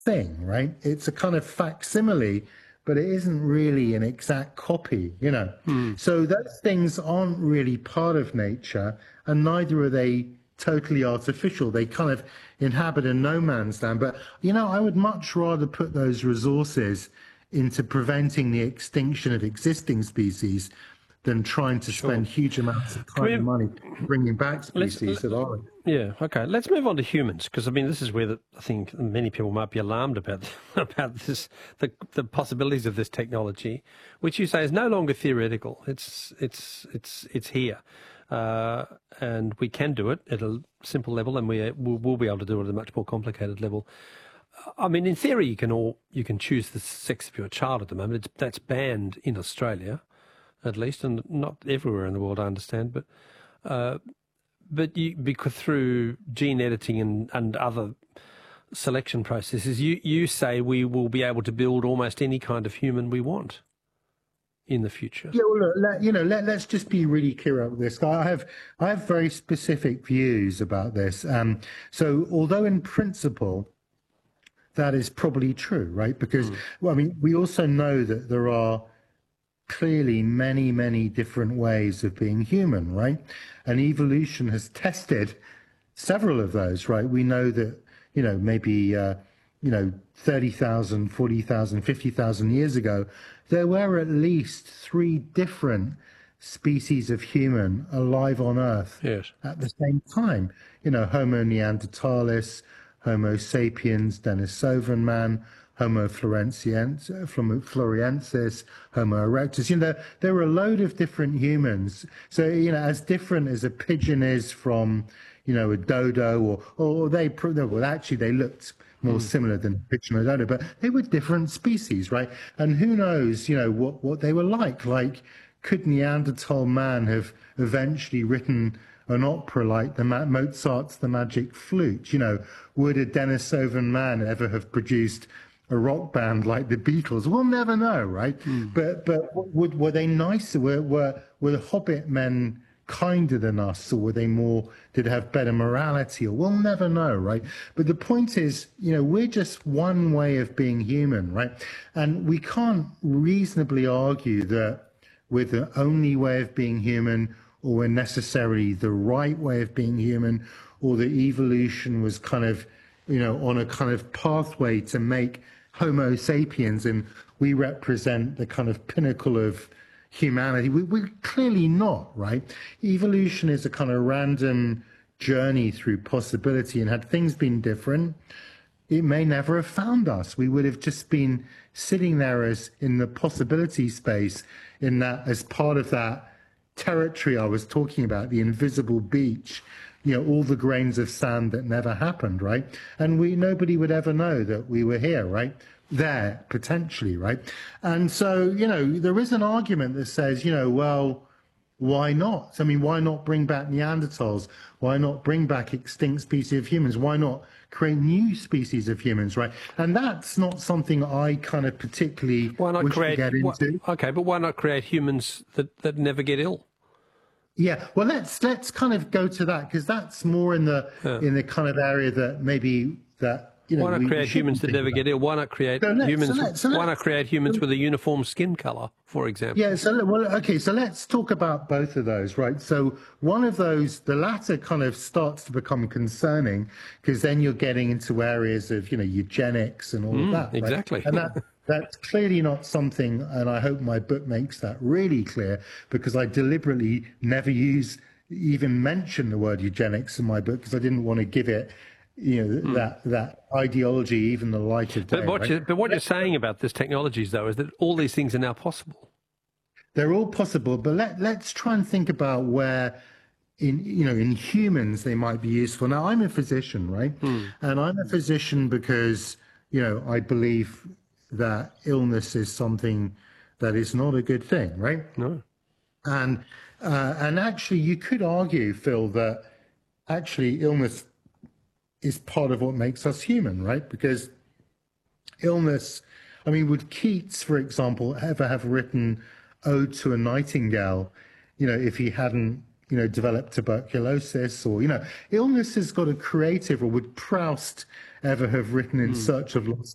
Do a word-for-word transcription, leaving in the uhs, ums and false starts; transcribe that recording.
thing, right? It's a kind of facsimile, but it isn't really an exact copy, you know. Hmm. So those things aren't really part of nature, and neither are they totally artificial. They kind of inhabit a no man's land. But, you know, I would much rather put those resources into preventing the extinction of existing species than trying to Sure. spend huge amounts of time we- and money bringing back Let's- species that aren't. Yeah, okay. Let's move on to humans, because I mean, this is where the, I think many people might be alarmed about about this, the the possibilities of this technology, which you say is no longer theoretical. It's it's it's it's here, uh, and we can do it at a simple level, and we will we'll be able to do it at a much more complicated level. I mean, in theory, you can all you can choose the sex of your child at the moment. It's, that's banned in Australia, at least, and not everywhere in the world, I understand, but. Uh, But you, because through gene editing and, and other selection processes, you, you say we will be able to build almost any kind of human we want in the future. Yeah, well, look, let, you know, let, let's just be really clear about this. I have I have very specific views about this. Um, so, although in principle that is probably true, right? Because mm. well, I mean, we also know that there are clearly many, many different ways of being human, right? And evolution has tested several of those, right? We know that, you know, maybe, uh, you know, thirty thousand, forty thousand, fifty thousand years ago, there were at least three different species of human alive on Earth yes. at the same time. You know, Homo neanderthalis, Homo sapiens, Denisovan man, Homo floresiensis, floresiensis, Homo erectus. You know, there were a load of different humans. So, you know, as different as a pigeon is from, you know, a dodo, or or they, well, actually, they looked more mm. similar than a pigeon or dodo, but they were different species, right? And who knows, you know, what, what they were like. Like, could Neanderthal man have eventually written an opera like the Mozart's The Magic Flute? You know, would a Denisovan man ever have produced a rock band like the Beatles? We'll never know, right? Mm. But but would, were they nicer? Were, were were the Hobbit men kinder than us, or were they more? Did they have better morality? Or we'll never know, right? But the point is, you know, we're just one way of being human, right? And we can't reasonably argue that we're the only way of being human, or we're necessarily the right way of being human, or that evolution was kind of, you know, on a kind of pathway to make Homo sapiens, and we represent the kind of pinnacle of humanity. We, we're clearly not, right? Evolution is a kind of random journey through possibility, and had things been different, it may never have found us. We would have just been sitting there as in the possibility space, in that as part of that territory I was talking about, the invisible beach, you know, all the grains of sand that never happened, right? And we, nobody would ever know that we were here, right? There, potentially, right? And so, you know, there is an argument that says, you know, well, why not? I mean, why not bring back Neanderthals? Why not bring back extinct species of humans? Why not create new species of humans, right? And that's not something I kind of particularly why not wish create, to get into. Why, okay, but why not create humans that, that never get ill? Yeah, well, let's let's kind of go to that, because that's more in the yeah. in the kind of area that maybe that you know. Why not we, create we humans that never about. get ill? Why not create so humans? So let's, so why not create humans with a uniform skin color, for example? Yeah. So well, okay. So let's talk about both of those, right? So one of those, the latter, kind of starts to become concerning, because then you're getting into areas of you know eugenics and all mm, of that. Right? Exactly. And that. That's clearly not something, and I hope my book makes that really clear, because I deliberately never use, even mention the word eugenics in my book, because I didn't want to give it, you know, mm. that that ideology even the light of day. But what, right? you, but what you're saying about this technologies, though, is that all these things are now possible. They're all possible, but let let's try and think about where, in you know, in humans they might be useful. Now, I'm a physician, right? Mm. And I'm a physician because you know I believe that illness is something that is not a good thing, right? No. And uh, and actually, you could argue, Phil, that actually illness is part of what makes us human, right? Because illness, I mean, would Keats, for example, ever have written Ode to a Nightingale, you know, if he hadn't, you know, developed tuberculosis, or, you know, illness has got a creative, or would Proust ever have written In mm. Search of Lost